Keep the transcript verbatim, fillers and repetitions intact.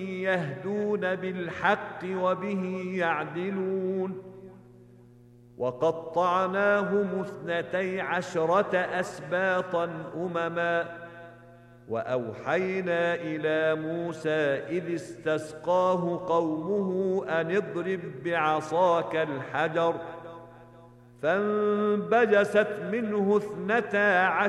يهدون بالحق وبه يعدلون. وقطعناهم اثنتي عشرة أسباطا أمما، وأوحينا إلى موسى إذ استسقاه قومه أن اضرب بعصاك الحجر، فانبجست منه اثنتا عشرة